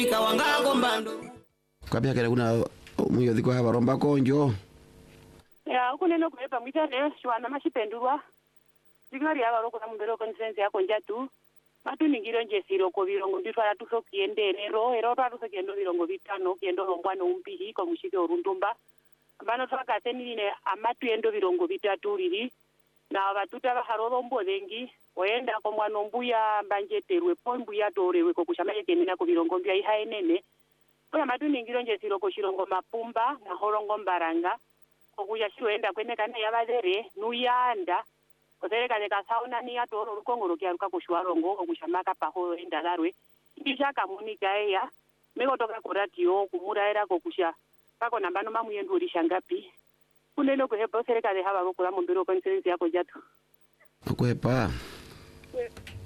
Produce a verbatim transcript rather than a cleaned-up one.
Kawangako mbando. Kwapia kele kuna mwiyo dhiko hava romba konjo. Ya, ukuneno kuhepa mwitane, shwana mashipendurwa. Zikari hava roko na mbero konsensi yako njatu. Matu ningiro nje siroko virongo ndifara tuso kiende nero. Ero pa tuso kiendo virongo vitano, kiendo rombwano umpihi kwa mshike urundumba. Mbano twaka senine amatu endo virongo vitatu riri. Na watuta haroro mbo dengi. Oenda kwa mwano mbuya mbanjeterwe, po mbuya torewe kwa kushamaye kenina kwa virongo mbya ihae nene. Kwa matu ningiro nje siroko shirongo mapumba na horongo mbaranga. Kwa kuyashiwenda kwene kane yabadere, nuyanda. Kwa sereka deka sauna ni ato oro kongoro kia ruka kushwarongo, kwa kushamaka paho enda darwe. Kisha kamunika eya, mego toka kuratio, kumura era kwa kusha. Pako nambano mamu yendu ulishangapi. Kuneno kuhepo sereka de haba kukula mbiro konsensi yako jatu. Kuhepa. Kuhepa.